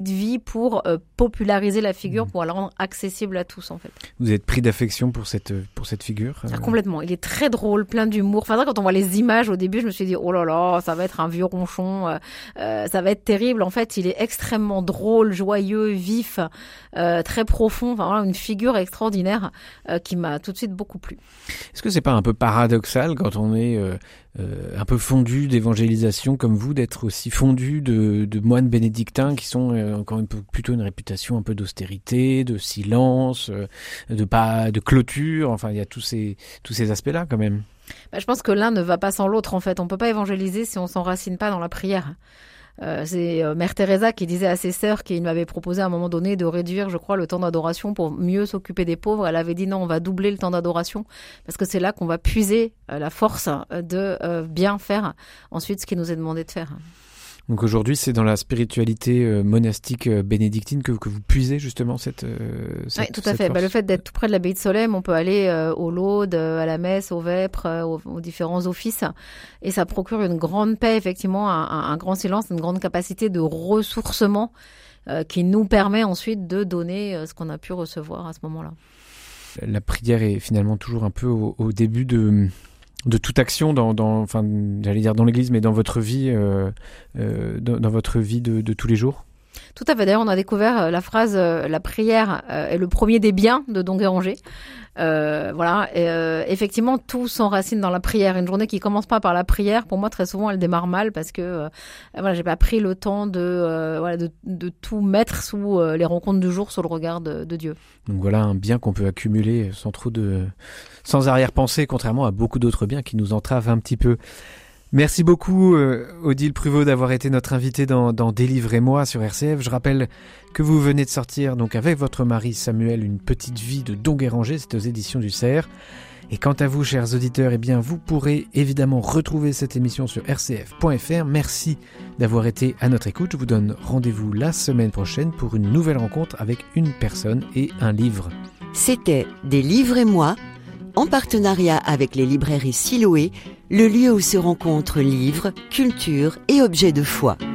vie pour populariser la figure, pour la rendre accessible à tous en fait. Vous êtes pris d'affection pour cette figure Complètement, il est très drôle, plein d'humour. Enfin, quand on voit les images au début, je me suis dit oh là là, ça va être un vieux ronchon, ça va être terrible. En fait, il est extrêmement drôle, joyeux, vif, très profond. Enfin voilà, une figure extraordinaire qui m'a tout de suite beaucoup plu. Est-ce que c'est pas un peu paradoxal quand on est un peu fondu d'évangélisation comme vous, d'être aussi fondu de moines bénédictins qui sont encore plutôt une réputation un peu d'austérité, de silence, de clôture. Enfin, il y a tous ces aspects-là quand même. Je pense que l'un ne va pas sans l'autre en fait. On peut pas évangéliser si on s'enracine pas dans la prière. C'est Mère Teresa qui disait à ses sœurs qu'il m'avait proposé à un moment donné de réduire, je crois, le temps d'adoration pour mieux s'occuper des pauvres. Elle avait dit non, on va doubler le temps d'adoration parce que c'est là qu'on va puiser la force de bien faire ensuite ce qui nous est demandé de faire. Donc aujourd'hui, c'est dans la spiritualité monastique bénédictine que vous puisez justement cette oui, tout à fait. Le fait d'être tout près de l'abbaye de Solesmes, on peut aller au laude, à la messe, aux vêpres, aux différents offices. Et ça procure une grande paix, effectivement, un grand silence, une grande capacité de ressourcement qui nous permet ensuite de donner ce qu'on a pu recevoir à ce moment-là. La prière est finalement toujours un peu au début de toute action enfin, j'allais dire dans l'Église, mais dans votre vie, dans votre vie de tous les jours. Tout à fait. D'ailleurs, on a découvert la phrase la prière est le premier des biens de Don Guéranger. Voilà. Et, effectivement, tout s'enracine dans la prière. Une journée qui commence pas par la prière, pour moi, très souvent, elle démarre mal parce que voilà, j'ai pas pris le temps de tout mettre sous les rencontres du jour, sur le regard de Dieu. Donc voilà un bien qu'on peut accumuler sans arrière-pensée, contrairement à beaucoup d'autres biens qui nous entravent un petit peu. Merci beaucoup Odile Pruvot d'avoir été notre invitée dans Délivrez-moi sur RCF. Je rappelle que vous venez de sortir donc avec votre mari Samuel Une petite vie de Don Guéranger, c'est aux éditions du Cerf. Et quant à vous, chers auditeurs, vous pourrez évidemment retrouver cette émission sur rcf.fr. Merci d'avoir été à notre écoute. Je vous donne rendez-vous la semaine prochaine pour une nouvelle rencontre avec une personne et un livre. C'était Délivrez-moi, en partenariat avec les librairies Siloé, le lieu où se rencontrent livres, culture et objets de foi.